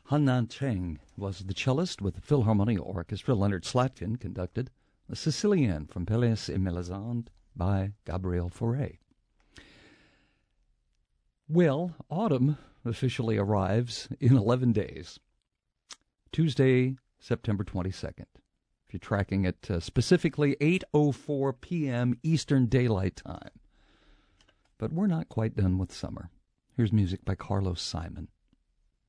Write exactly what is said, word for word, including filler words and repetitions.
Han Nan Cheng was the cellist with the Philharmonia Orchestra. Leonard Slatkin conducted the Sicilienne from Pelléas et Mélisande by Gabriel Fauré. Well, autumn officially arrives in eleven days. Tuesday, September twenty-second. If you're tracking it uh, specifically, eight oh four p.m. Eastern Daylight Time. But we're not quite done with summer. Here's music by Carlos Simon.